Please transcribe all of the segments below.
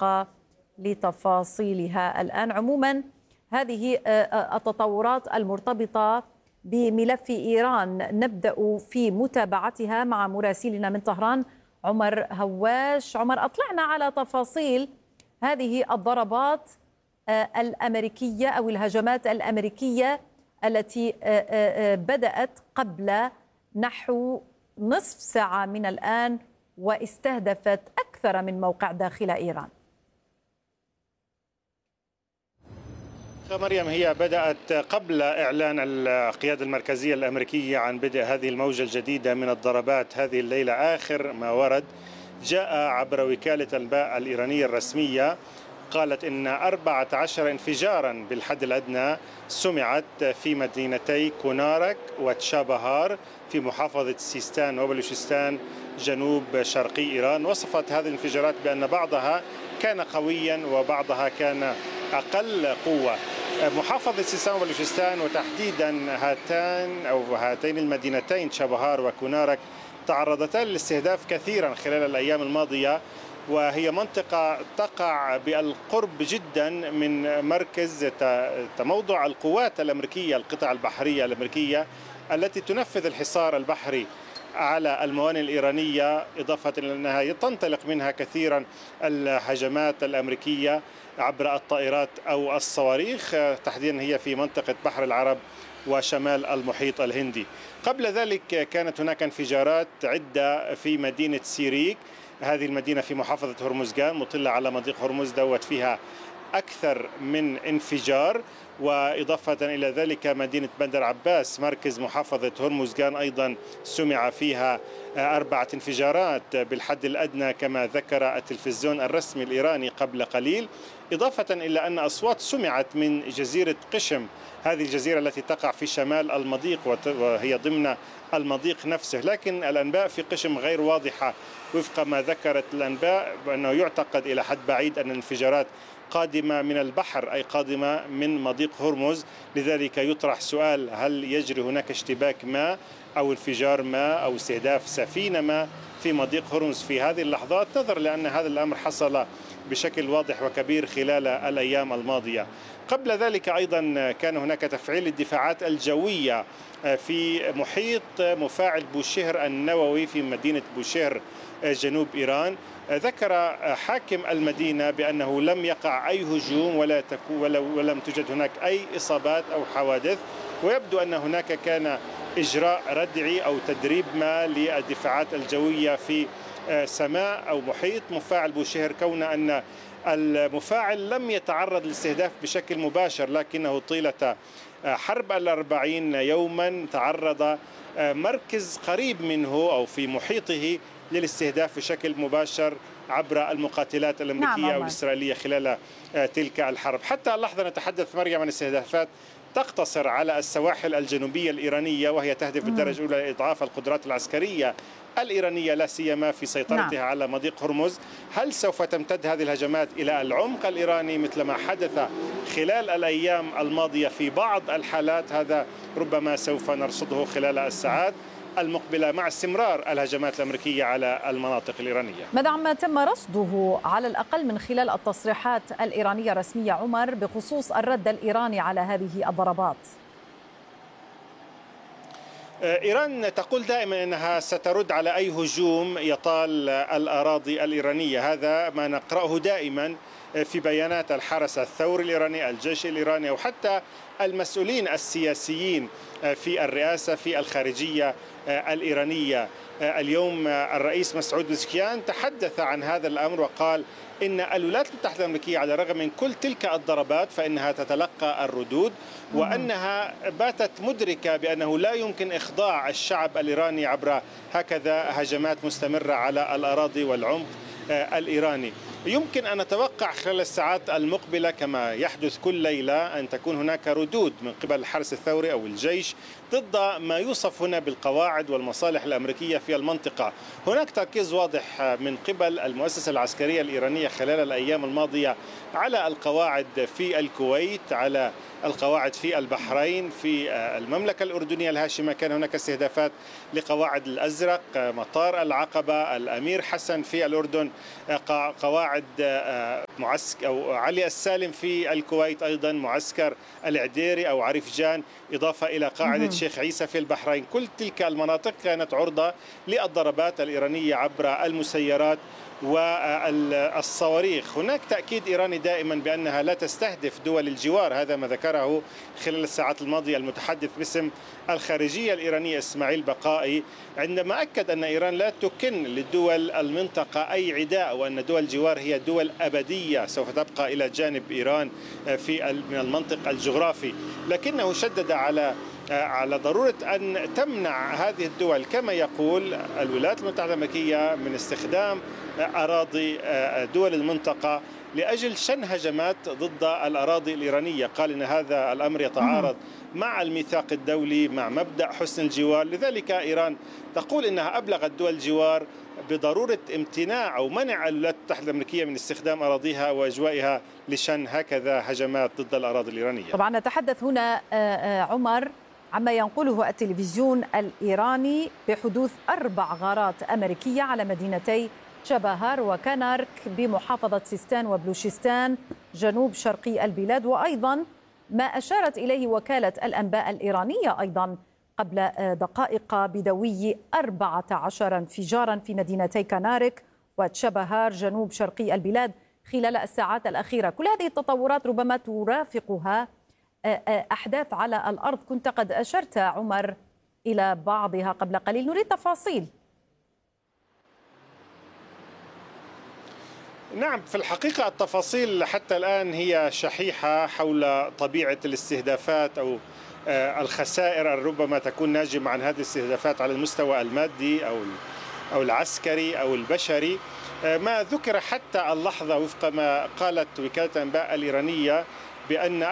المنطقة لتفاصيلها الآن. عموما هذه التطورات المرتبطة بملف إيران نبدأ في متابعتها مع مراسلنا من طهران عمر هواش. عمر، أطلعنا على تفاصيل هذه الضربات الأمريكية أو الهجمات الأمريكية التي بدأت قبل نحو نصف ساعة من الآن واستهدفت أكثر من موقع داخل إيران. مريم، هي بدأت قبل إعلان القيادة المركزية الأمريكية عن بدء هذه الموجة الجديدة من الضربات هذه الليلة. آخر ما ورد جاء عبر وكالة الأنباء الإيرانية الرسمية، قالت إن 14 انفجارا بالحد الأدنى سمعت في مدينتي كونارك وتشابهار في محافظة سيستان وبلوشستان جنوب شرقي إيران. وصفت هذه الانفجارات بأن بعضها كان قويا وبعضها كان أقل قوة. محافظة سيستان وبلوشستان وتحديدا هاتين المدينتين تشابهار وكونارك تعرضتا للاستهداف كثيرا خلال الأيام الماضية، وهي منطقة تقع بالقرب جدا من مركز تموضع القوات الأمريكية، القطع البحرية الأمريكية التي تنفذ الحصار البحري على الموانئ الإيرانية، إضافة إلى أنها تنطلق منها كثيرا الهجمات الأمريكية عبر الطائرات أو الصواريخ، تحديدا هي في منطقة بحر العرب وشمال المحيط الهندي. قبل ذلك كانت هناك انفجارات عدة في مدينة سيريك، هذه المدينة في محافظة هرمزغان مطلة على مضيق هرمز، دوت فيها أكثر من انفجار. وإضافة إلى ذلك مدينة بندر عباس مركز محافظة هرمزغان أيضا سمع فيها 4 انفجارات بالحد الأدنى كما ذكر التلفزيون الرسمي الإيراني قبل قليل. إضافة إلى أن أصوات سمعت من جزيرة قشم، هذه الجزيرة التي تقع في شمال المضيق وهي ضمن المضيق نفسه، لكن الأنباء في قشم غير واضحة. وفق ما ذكرت الأنباء بأنه يعتقد إلى حد بعيد أن الانفجارات قادمة من البحر، أي قادمة من مضيق هرمز. لذلك يطرح سؤال: هل يجري هناك اشتباك ما أو انفجار ما أو استهداف سفينة ما في مضيق هرمز في هذه اللحظات، نظرا لأن هذا الأمر حصل بشكل واضح وكبير خلال الأيام الماضية. قبل ذلك أيضا كان هناك تفعيل الدفاعات الجوية في محيط مفاعل بوشهر النووي في مدينة بوشهر جنوب إيران. ذكر حاكم المدينة بأنه لم يقع أي هجوم ولم توجد هناك أي إصابات أو حوادث، ويبدو أن هناك كان إجراء ردعي أو تدريب ما للدفاعات الجوية في سماء أو محيط مفاعل بوشهر، كون أن المفاعل لم يتعرض للاستهداف بشكل مباشر، لكنه طيلة حرب 40 يوما تعرض مركز قريب منه أو في محيطه للاستهداف بشكل مباشر عبر المقاتلات الأمريكية والإسرائيلية خلال تلك الحرب. حتى اللحظة نتحدث مريم عن استهدافات تقتصر على السواحل الجنوبية الإيرانية، وهي تهدف بالدرجة الأولى لإضعاف القدرات العسكرية الإيرانية لا سيما في سيطرتها على مضيق هرمز. هل سوف تمتد هذه الهجمات إلى العمق الإيراني مثل ما حدث خلال الأيام الماضية في بعض الحالات؟ هذا ربما سوف نرصده خلال الساعات المقبلة مع استمرار الهجمات الأمريكية على المناطق الإيرانية. ماذا عما تم رصده على الأقل من خلال التصريحات الإيرانية الرسمية عمر بخصوص الرد الإيراني على هذه الضربات؟ إيران تقول دائما أنها سترد على أي هجوم يطال الأراضي الإيرانية، هذا ما نقرأه دائما في بيانات الحرس الثوري الإيراني، الجيش الإيراني، أو حتى المسؤولين السياسيين في الرئاسة في الخارجية الإيرانية. اليوم الرئيس مسعود بزكيان تحدث عن هذا الأمر وقال إن الولايات المتحدة الأمريكية على الرغم من كل تلك الضربات فإنها تتلقى الردود، وأنها باتت مدركة بأنه لا يمكن إخضاع الشعب الإيراني عبر هكذا هجمات مستمرة على الأراضي والعمق الإيراني. يمكن أن نتوقع خلال الساعات المقبلة كما يحدث كل ليلة أن تكون هناك ردود من قبل الحرس الثوري أو الجيش ضد ما يوصف هنا بالقواعد والمصالح الأمريكية في المنطقة. هناك تركيز واضح من قبل المؤسسة العسكرية الإيرانية خلال الأيام الماضية على القواعد في الكويت، على القواعد في البحرين، في المملكة الأردنية الهاشمة كان هناك استهدافات لقواعد الأزرق، مطار العقبة، الأمير حسن في الأردن، قواعد معسكر أو علي السالم في الكويت، أيضا معسكر العديري أو عريفجان، إضافة إلى قاعدة شيخ عيسى في البحرين. كل تلك المناطق كانت عرضة للضربات الإيرانية عبر المسيرات والصواريخ. هناك تأكيد إيراني دائما بأنها لا تستهدف دول الجوار، هذا ما ذكره خلال الساعات الماضية المتحدث باسم الخارجية الإيرانية إسماعيل بقائي، عندما أكد أن إيران لا تكن لدول المنطقة أي عداء، وأن دول الجوار هي دول أبدية سوف تبقى إلى جانب إيران من المنطق الجغرافي. لكنه شدد على ضرورة أن تمنع هذه الدول كما يقول الولايات المتحدة الأمريكية من استخدام أراضي دول المنطقة لأجل شن هجمات ضد الأراضي الإيرانية. قال إن هذا الأمر يتعارض مع الميثاق الدولي، مع مبدأ حسن الجوار. لذلك إيران تقول إنها أبلغت دول الجوار بضرورة امتناع أو منع الولايات المتحدة الأمريكية من استخدام أراضيها وأجوائها لشن هكذا هجمات ضد الأراضي الإيرانية. طبعا نتحدث هنا عمر عما ينقله التلفزيون الإيراني بحدوث 4 غارات أمريكية على مدينتي تشابهار وكانارك بمحافظة سيستان وبلوشستان جنوب شرقي البلاد، وأيضا ما أشارت إليه وكالة الأنباء الإيرانية أيضا قبل دقائق بدوي 14 انفجارا في مدينتي كانارك وتشابهار جنوب شرقي البلاد خلال الساعات الأخيرة. كل هذه التطورات ربما ترافقها أحداث على الأرض، كنت قد أشرت عمر إلى بعضها قبل قليل، نريد تفاصيل. نعم، في الحقيقة التفاصيل حتى الآن هي شحيحة حول طبيعة الاستهدافات أو الخسائر ربما تكون ناجمة عن هذه الاستهدافات على المستوى المادي أو العسكري أو البشري. ما ذكر حتى اللحظة وفق ما قالت وكالة الأنباء الإيرانية بأن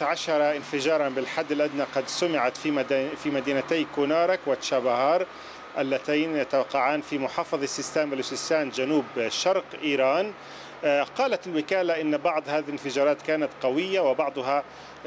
14 انفجارا بالحد الأدنى قد سمعت في مدينتي كونارك وتشابهار اللتين يتوقعان في محافظة سيستان بلوشستان جنوب شرق إيران. قالت الوكالة إن بعض هذه الانفجارات كانت قوية وبعضها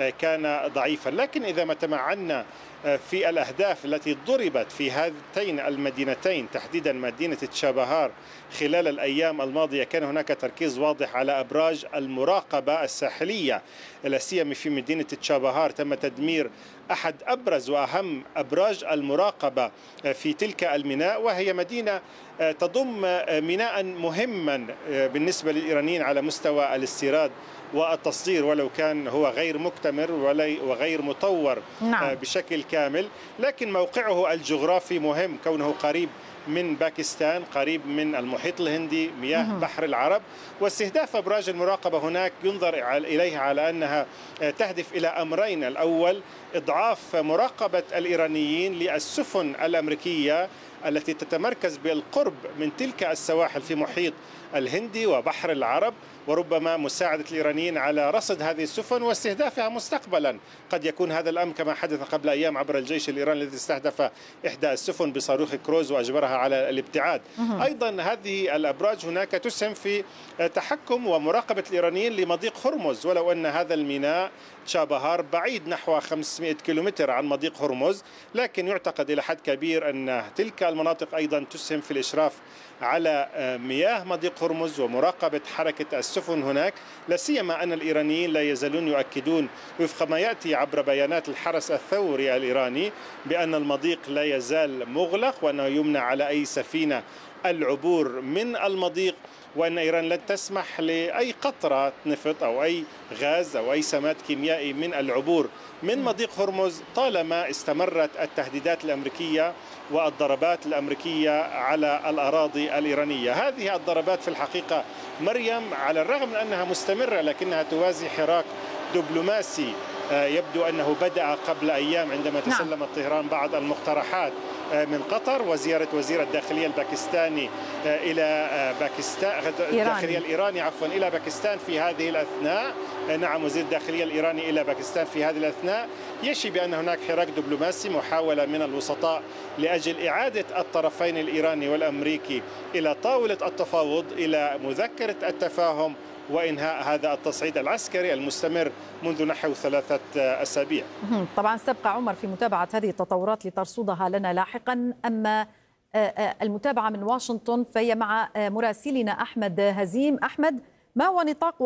كان ضعيفا، لكن إذا ما تمعنا في الأهداف التي ضربت في هاتين المدينتين تحديدا مدينة تشابهار خلال الأيام الماضية، كان هناك تركيز واضح على أبراج المراقبة الساحلية، لا سيما في مدينة تشابهار تم تدمير أحد أبرز وأهم أبراج المراقبة في تلك الميناء، وهي مدينة تضم ميناء مهما بالنسبة للإيرانيين على مستوى الاستيراد والتصدير، ولو كان هو غير مكتمل وغير مطور بشكل كامل، لكن موقعه الجغرافي مهم كونه قريب من باكستان، قريب من المحيط الهندي، مياه بحر العرب. واستهداف أبراج المراقبة هناك ينظر إليها على أنها تهدف إلى أمرين: الأول إضعاف مراقبة الإيرانيين للسفن الأمريكية التي تتمركز بالقرب من تلك السواحل في محيط الهندي وبحر العرب، وربما مساعدة الإيرانيين على رصد هذه السفن واستهدافها مستقبلا. قد يكون هذا الأمر كما حدث قبل أيام عبر الجيش الإيراني الذي استهدف إحدى السفن بصاروخ كروز وأجبرها على الابتعاد. أيضا هذه الأبراج هناك تسهم في تحكم ومراقبة الإيرانيين لمضيق هرمز، ولو أن هذا الميناء تشابهار بعيد نحو 500 كيلومتر عن مضيق هرمز، لكن يعتقد إلى حد كبير أن تلك المناطق أيضا تسهم في الإشراف على مياه مضيق هرمز ومراقبة حركة السفن هناك، لا سيما أن الإيرانيين لا يزالون يؤكدون وفق ما يأتي عبر بيانات الحرس الثوري الإيراني بأن المضيق لا يزال مغلق، وأنه يمنع على أي سفينة العبور من المضيق، وأن إيران لن تسمح لأي قطرة نفط أو أي غاز أو أي سماد كيميائي من العبور من مضيق هرمز طالما استمرت التهديدات الأمريكية والضربات الأمريكية على الأراضي الإيرانية. هذه الضربات في الحقيقة مريم على الرغم من أنها مستمرة لكنها توازي حراك دبلوماسي يبدو أنه بدأ قبل أيام عندما تسلمت طهران بعض المقترحات من قطر، وزيارة وزير الداخلية الباكستاني إلى باكستان، الداخلية الإيراني عفوا إلى باكستان في هذه الأثناء. نعم، وزير الداخلية الإيراني إلى باكستان في هذه الأثناء، يشي بأن هناك حراك دبلوماسي، محاولة من الوسطاء لأجل إعادة الطرفين الإيراني والأمريكي إلى طاولة التفاوض، إلى مذكرة التفاهم وإنهاء هذا التصعيد العسكري المستمر منذ نحو 3 أسابيع. طبعا سيبقى عمر في متابعة هذه التطورات لترصدها لنا لاحقا. أما المتابعة من واشنطن فهي مع مراسلنا أحمد هزيم. أحمد، ما هو نطاق